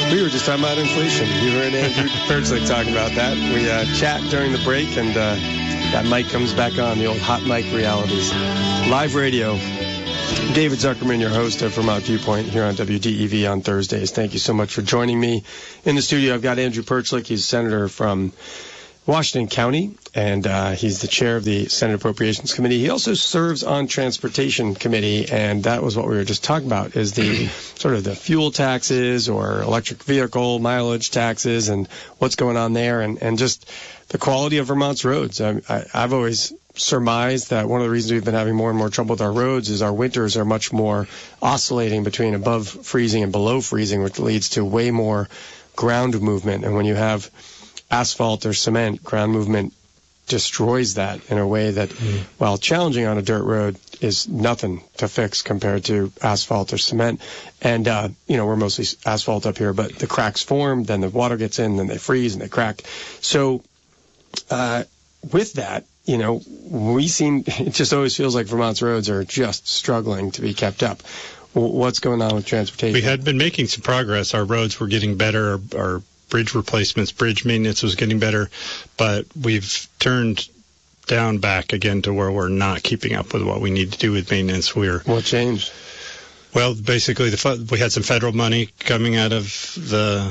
We were just talking about inflation. You heard Andrew Perchlik talking about that. We chat during the break, and that mic comes back on, the old hot mic realities. Live radio. David Zuckerman, your host of Vermont Viewpoint here on WDEV on Thursdays. Thank you so much for joining me. In the studio, I've got Andrew Perchlik. He's a senator from Washington County, and he's the chair of the Senate Appropriations Committee. He also serves on Transportation Committee, and that was what we were just talking about, is the sort of the fuel taxes or electric vehicle mileage taxes and what's going on there, and just the quality of Vermont's roads. I've always surmised that one of the reasons we've been having more and more trouble with our roads is our winters are much more oscillating between above freezing and below freezing, which leads to way more ground movement. And when you have asphalt or cement, ground movement destroys that in a way that, while challenging on a dirt road, is nothing to fix compared to asphalt or cement. And, we're mostly asphalt up here, but the cracks form, then the water gets in, then they freeze and they crack. So, with that, it just always feels like Vermont's roads are just struggling to be kept up. What's going on with transportation? We had been making some progress. Our roads were getting better. Our bridge replacements, bridge maintenance was getting better, but we've turned down back again to where we're not keeping up with what we need to do with maintenance. What changed? Well, basically, we had some federal money coming out of the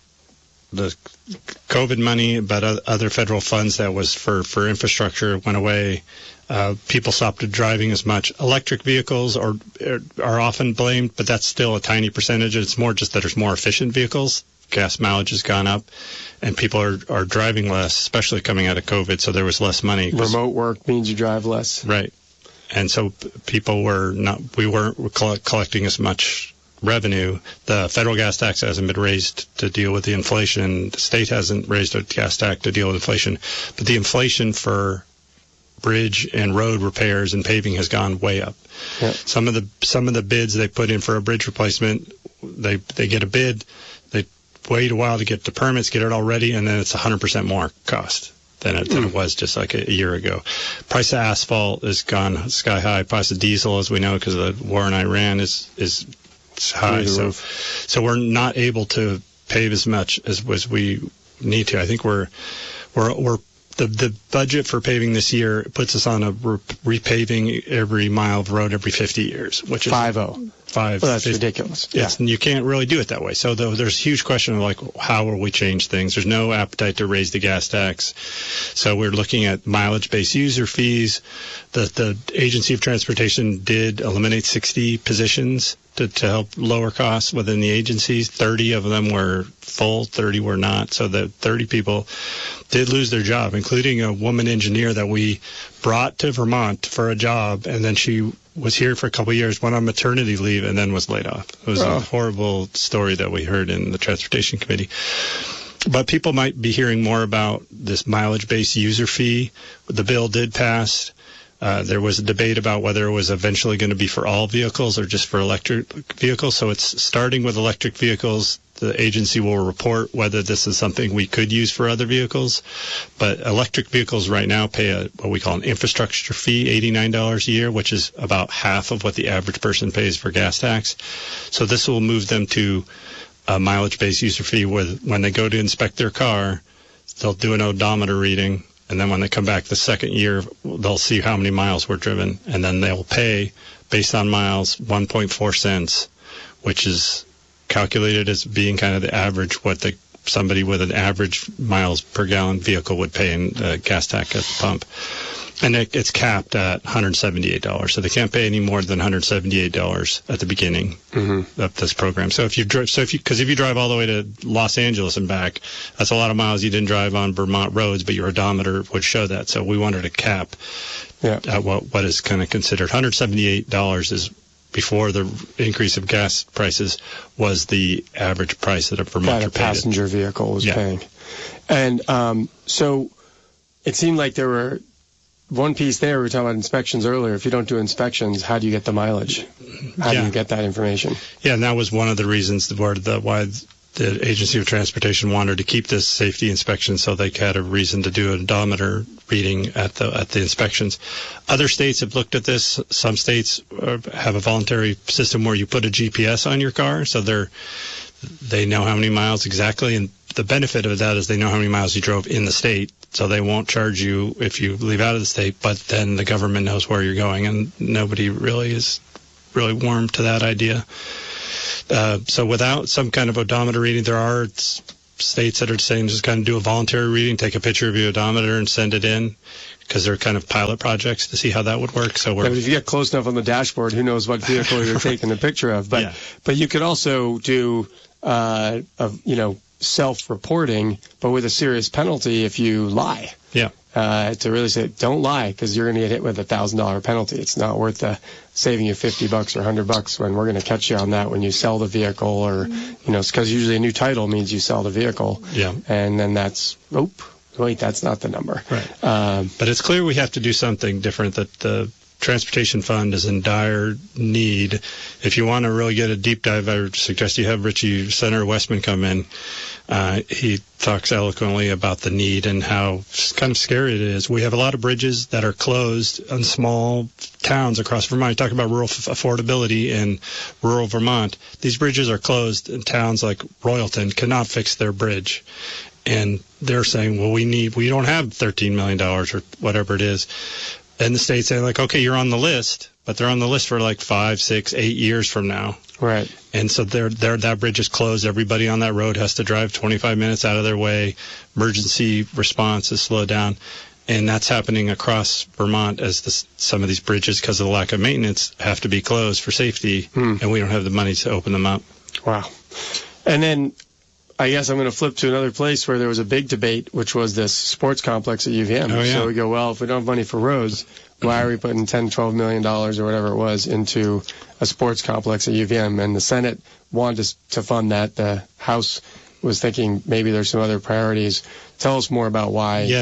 COVID money, but other federal funds that was for infrastructure went away. People stopped driving as much. Electric vehicles are often blamed, but that's still a tiny percentage. It's more just that there's more efficient vehicles. Gas mileage has gone up, and people are driving less, especially coming out of COVID, so there was less money. Remote work means you drive less. Right. And so we weren't collecting as much revenue. The federal gas tax hasn't been raised to deal with the inflation. The state hasn't raised a gas tax to deal with inflation. But the inflation for bridge and road repairs and paving has gone way up. Yep. Some of the bids they put in for a bridge replacement, they get a bid, they wait a while to get the permits, get it all ready, and then it's 100% more cost than it was just like a year ago. Price of asphalt has gone sky high. Price of diesel, as we know, because of the war in Iran, is high. So we're not able to pave as much as we need to. I think we're the budget for paving this year puts us on a repaving every mile of road every 50 years, which is 50. Well, that's 50. ridiculous. Yeah. You can't really do it that way. So there's a huge question of how will we change things? There's no appetite to raise the gas tax. So we're looking at mileage-based user fees. The Agency of Transportation did eliminate 60 positions to help lower costs within the agencies. 30 of them were full, 30 were not. So the 30 people did lose their job, including a woman engineer that we brought to Vermont for a job, and then she was here for a couple of years, went on maternity leave, and then was laid off. It was a horrible story that we heard in the Transportation Committee. But people might be hearing more about this mileage-based user fee. The bill did pass. There was a debate about whether it was eventually going to be for all vehicles or just for electric vehicles. So it's starting with electric vehicles. The agency will report whether this is something we could use for other vehicles. But electric vehicles right now pay what we call an infrastructure fee, $89 a year, which is about half of what the average person pays for gas tax. So this will move them to a mileage-based user fee when they go to inspect their car, they'll do an odometer reading. And then when they come back the second year, they'll see how many miles were driven. And then they'll pay, based on miles, 1.4 cents, which is calculated as being kind of the average what somebody with an average miles per gallon vehicle would pay in gas tax at the pump. And it's capped at $178. So they can't pay any more than $178 at the beginning of this program. So if you drive all the way to Los Angeles and back, that's a lot of miles you didn't drive on Vermont roads, but your odometer would show that. So we wanted to cap at what is kind of considered $178 is before the increase of gas prices was the average price that a Vermonter paid. That a passenger vehicle was paying. And so it seemed like there were one piece there. We were talking about inspections earlier. If you don't do inspections, how do you get the mileage? How do you get that information? Yeah, and that was one of the reasons why the Agency of Transportation wanted to keep this safety inspection, so they had a reason to do an odometer reading at the inspections. Other states have looked at this. Some states have a voluntary system where you put a GPS on your car, so they're They know how many miles exactly, and the benefit of that is they know how many miles you drove in the state, so they won't charge you if you leave out of the state, but then the government knows where you're going, and nobody really is really warm to that idea. So without some kind of odometer reading, there are states that are saying just kind of do a voluntary reading, take a picture of your odometer and send it in, because they're kind of pilot projects to see how that would work. So but if you get close enough on the dashboard, who knows what vehicle you're taking the picture of. But you could also do self-reporting, but with a serious penalty if you lie. Yeah. To really say, don't lie, because you're going to get hit with a $1,000 penalty. It's not worth saving you $50 or $100 when we're going to catch you on that when you sell the vehicle, or it's because usually a new title means you sell the vehicle. Yeah. And then that's wait, that's not the number. Right. But it's clear we have to do something different, that the Transportation Fund is in dire need. If you want to really get a deep dive, I would suggest you have Senator Westman come in. He talks eloquently about the need and how kind of scary it is. We have a lot of bridges that are closed in small towns across Vermont. You talk about rural affordability in rural Vermont. These bridges are closed, and towns like Royalton cannot fix their bridge. And they're saying, well, we don't have $13 million or whatever it is. And the state's saying, like, okay, you're on the list, but they're on the list for like 5, 6, 8 years from now. Right. And so that bridge is closed. Everybody on that road has to drive 25 minutes out of their way. Emergency response is slowed down. And that's happening across Vermont as some of these bridges, because of the lack of maintenance, have to be closed for safety, and we don't have the money to open them up. Wow. And then I guess I'm going to flip to another place where there was a big debate, which was this sports complex at UVM. Oh, yeah. So we go, well, if we don't have money for roads, why are we putting $10, $12 million or whatever it was into a sports complex at UVM? And the Senate wanted to fund that. The House was thinking maybe there's some other priorities. Tell us more about why. Yeah,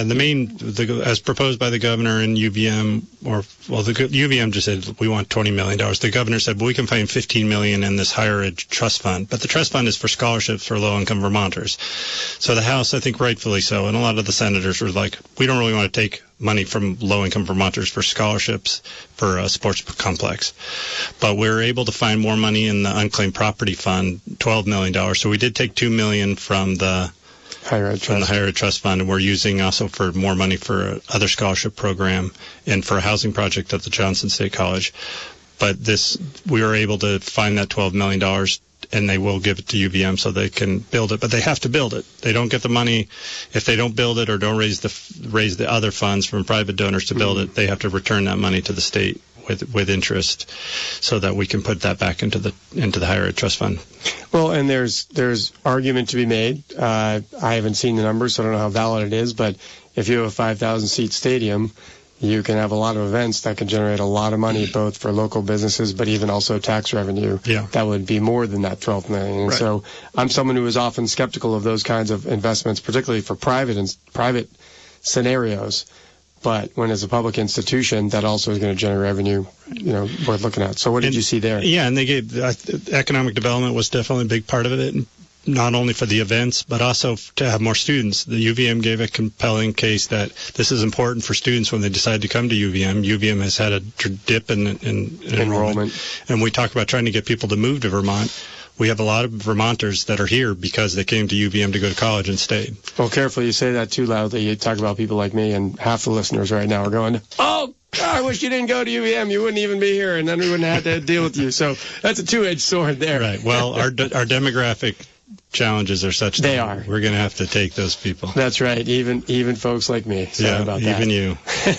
as proposed by the governor in UVM, the UVM just said we want $20 million. The governor said, well, we can find $15 million in this higher ed trust fund. But the trust fund is for scholarships for low-income Vermonters. So the House, I think rightfully so, and a lot of the senators were like, we don't really want to take money from low-income Vermonters for scholarships for a sports complex. But we were able to find more money in the unclaimed property fund, $12 million. So we did take $2 million from the Higher Ed Trust Fund, and we're using also for more money for other scholarship program and for a housing project at the Johnson State College. But we were able to find that $12 million, and they will give it to UVM so they can build it. But they have to build it. They don't get the money if they don't build it or don't raise the other funds from private donors to build it. They have to return that money to the state with interest, so that we can put that back into the Higher Ed Trust Fund. Well, and there's argument to be made. I haven't seen the numbers, so I don't know how valid it is, but if you have a 5,000 seat stadium, you can have a lot of events that can generate a lot of money, both for local businesses, but even also tax revenue. Yeah. That would be more than that $12 million. And so I'm someone who is often skeptical of those kinds of investments, particularly for private scenarios. But when it's a public institution, that also is going to generate revenue, worth looking at. So what did you see there? Yeah, and they gave economic development was definitely a big part of it, not only for the events, but also to have more students. The UVM gave a compelling case that this is important for students when they decide to come to UVM. UVM has had a dip in enrollment. And we talk about trying to get people to move to Vermont. We have a lot of Vermonters that are here because they came to UVM to go to college and stayed. Well, careful, you say that too loudly. You talk about people like me, and half the listeners right now are going, oh, I wish you didn't go to UVM. You wouldn't even be here, and then we wouldn't have to deal with you. So that's a two-edged sword there. Right. Well, our demographic challenges are such that we're going to have to take those people. That's right. Even folks like me. Sorry about that. Even you.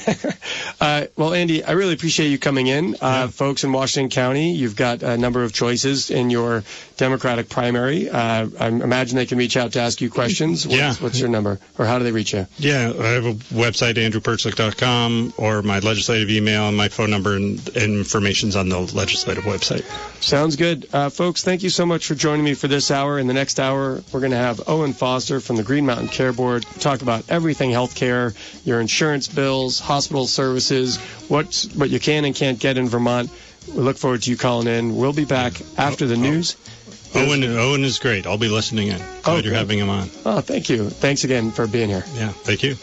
Well, Andy, I really appreciate you coming in. Folks in Washington County, you've got a number of choices in your Democratic primary. I imagine they can reach out to ask you questions. What's your number? Or how do they reach you? Yeah, I have a website, andrewperchlik.com, or my legislative email, and my phone number and information's on the legislative website. Sounds good. Folks, thank you so much for joining me for this hour. In the next hour, we're going to have Owen Foster from the Green Mountain Care Board talk about everything healthcare, your insurance bills, hospital services, what you can and can't get in Vermont. We look forward to you calling in. We'll be back after the news. Owen is great. I'll be listening in. Glad you're having him on. Oh, thank you. Thanks again for being here. Yeah, thank you.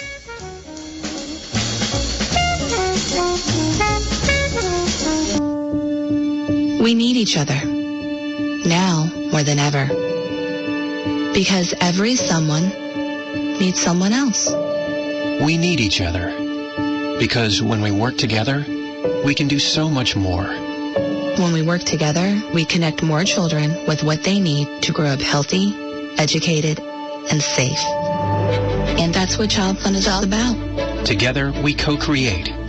We need each other, now more than ever. Because every someone needs someone else. We need each other. Because when we work together, we can do so much more. When we work together, we connect more children with what they need to grow up healthy, educated, and safe. And that's what Child Fund is all about. Together, we co-create